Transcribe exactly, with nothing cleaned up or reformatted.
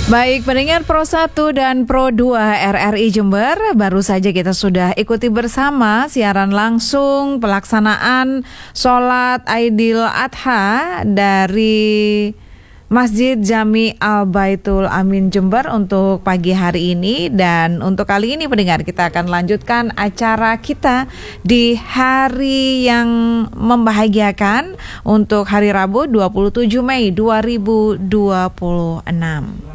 Baik, pendengar Pro satu dan Pro dua R R I Jember, baru saja kita sudah ikuti bersama siaran langsung pelaksanaan sholat Aidil Adha dari Masjid Jami Al Baitul Amin Jember untuk pagi hari ini. Dan untuk kali ini pendengar, kita akan lanjutkan acara kita di hari yang membahagiakan untuk hari Rabu dua puluh tujuh Mei dua ribu dua puluh enam.